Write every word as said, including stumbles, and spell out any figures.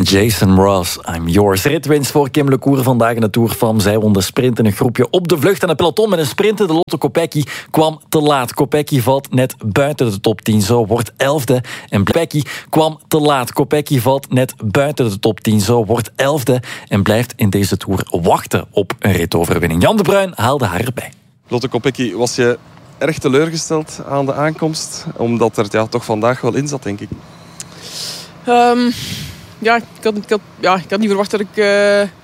Jason Ross, I'm yours. Ritwinst voor Kim LeCour vandaag in de Tour van. Zij won de sprint in een groepje op de vlucht. En het peloton met een sprinter, de Lotte Kopecky, kwam te laat. Kopecky valt net buiten de top tien, zo wordt elfde. En Kopecky kwam te laat. Kopecky valt net buiten de top tien, zo wordt elfde. En blijft in deze Tour wachten op een ritoverwinning. Jan de Bruin haalde haar erbij. Lotte Kopecky, was je erg teleurgesteld aan de aankomst? Omdat er ja, toch vandaag wel in zat, denk ik. Um, ja, ik had, ik, had, ja, ik had niet verwacht dat ik uh,